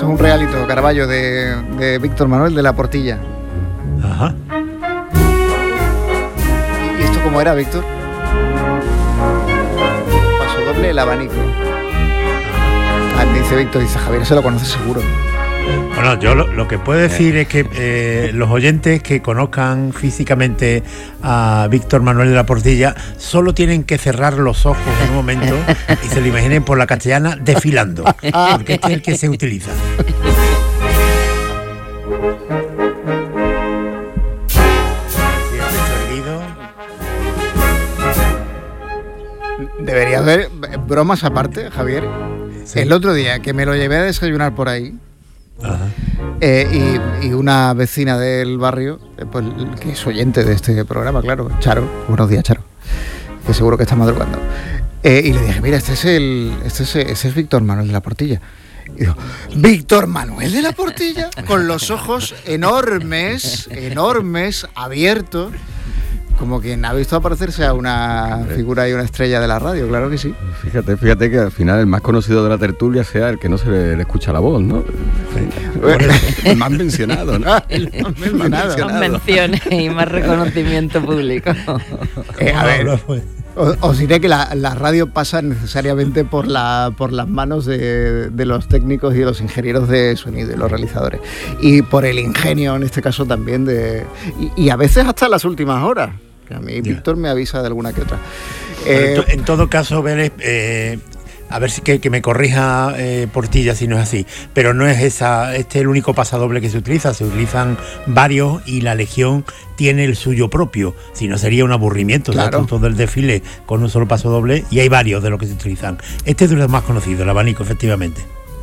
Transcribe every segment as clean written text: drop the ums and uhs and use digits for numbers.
Esto es un realito, Carballo, de Víctor Manuel de la Portilla. Ajá. ¿Y esto cómo era, Víctor? Paso doble, el abanico. Me dice Víctor, dice Javier, se lo conoce seguro. Bueno, yo lo que puedo decir es que los oyentes que conozcan físicamente a Víctor Manuel de la Portilla solo tienen que cerrar los ojos en un momento y se lo imaginen por la Castellana desfilando, porque este es el que se utiliza. Debería haber bromas aparte, Javier. Sí. El otro día que me lo llevé a desayunar por ahí, y una vecina del barrio, pues, que es oyente de este programa, claro, Charo, buenos días, Charo, que seguro que está madrugando, y le dije, mira, ese es Víctor Manuel de la Portilla. Y digo, ¿Víctor Manuel de la Portilla? Con los ojos enormes, abiertos, como quien ha visto aparecerse a una figura y una estrella de la radio, claro que sí. Fíjate que al final el más conocido de la tertulia sea el que no se le escucha la voz, ¿no? El más mencionado, ¿no? El más mencionado. Más menciones y más reconocimiento público. A ver, os diré que la radio pasa necesariamente por las manos de los técnicos y de los ingenieros de sonido y los realizadores. Y por el ingenio, en este caso, también y a veces hasta las últimas horas. A mí Víctor me avisa de alguna que otra. En todo caso, Vélez, a ver si que me corrija Portilla si no es así, pero no es este es el único pasadoble que se utilizan varios y la Legión tiene el suyo propio, si no sería un aburrimiento, claro. Todo el desfile con un solo pasodoble, y hay varios de los que se utilizan. Este es de los más conocidos, el abanico, efectivamente.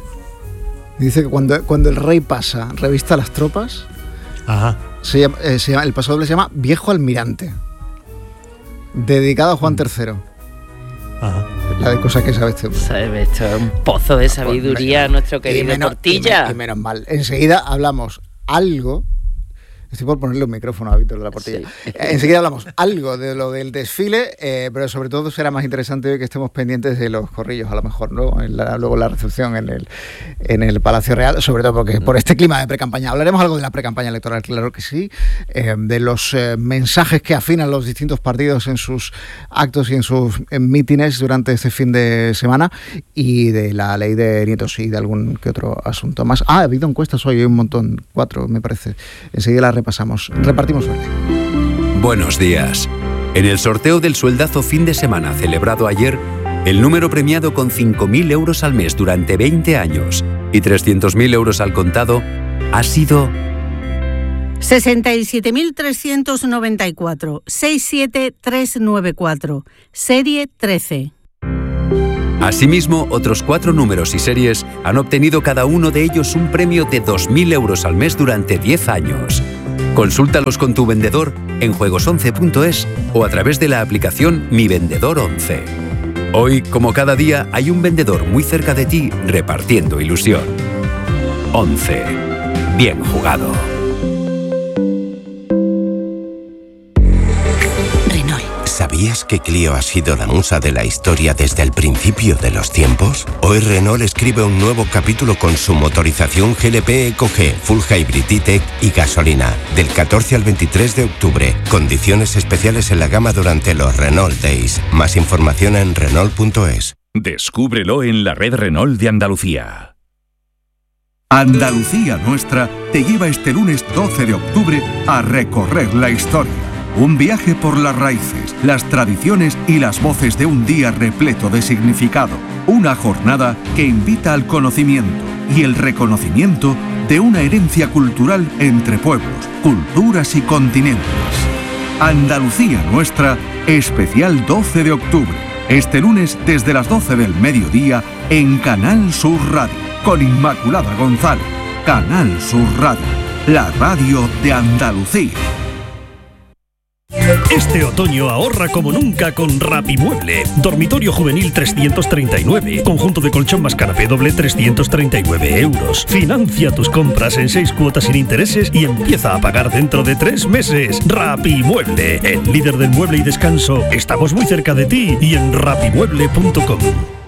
Dice que cuando el rey pasa, revista las tropas. Ajá. El pasodoble se llama Viejo Almirante, dedicado a Juan III. Ajá. La de cosas que sabe este hombre. Sabe, esto es un pozo de sabiduría, nuestro querido Portilla. Y menos mal. Enseguida hablamos algo. Estoy por ponerle un micrófono a Víctor de la Portilla. Sí. Enseguida hablamos algo de lo del desfile, pero sobre todo será más interesante que estemos pendientes de los corrillos, a lo mejor, ¿no? Luego la recepción en el Palacio Real, sobre todo porque por este clima de precampaña. Hablaremos algo de la precampaña electoral, claro que sí, de los mensajes que afinan los distintos partidos en sus actos y en sus mítines durante este fin de semana, y de la ley de nietos y de algún que otro asunto más. Ha habido encuestas hoy, hay un montón, 4 me parece. Enseguida la repartimos suerte. Buenos días. En el sorteo del sueldazo fin de semana celebrado ayer, el número premiado con 5.000 euros al mes durante 20 años y 300.000 euros al contado ha sido 67.394, 67394, serie 13. Asimismo, otros 4 números y series han obtenido cada uno de ellos un premio de 2.000 euros al mes durante 10 años. Consúltalos con tu vendedor en juegos11.es o a través de la aplicación Mi Vendedor 11. Hoy, como cada día, hay un vendedor muy cerca de ti repartiendo ilusión. 11. Bien jugado. ¿Sabías que Clio ha sido la musa de la historia desde el principio de los tiempos? Hoy Renault escribe un nuevo capítulo con su motorización GLP EcoG, Full Hybrid E-Tech y gasolina. Del 14 al 23 de octubre. Condiciones especiales en la gama durante los Renault Days. Más información en Renault.es. Descúbrelo en la red Renault de Andalucía. Andalucía Nuestra te lleva este lunes 12 de octubre a recorrer la historia. Un viaje por las raíces, las tradiciones y las voces de un día repleto de significado. Una jornada que invita al conocimiento y el reconocimiento de una herencia cultural entre pueblos, culturas y continentes. Andalucía Nuestra, especial 12 de octubre. Este lunes desde las 12 del mediodía en Canal Sur Radio, con Inmaculada González. Canal Sur Radio, la radio de Andalucía. Este otoño ahorra como nunca con Rapimueble. Dormitorio juvenil 339. Conjunto de colchón más canapé doble 339 euros. Financia tus compras en 6 cuotas sin intereses y empieza a pagar dentro de 3 meses. Rapimueble, el líder del mueble y descanso. Estamos muy cerca de ti y en rapimueble.com.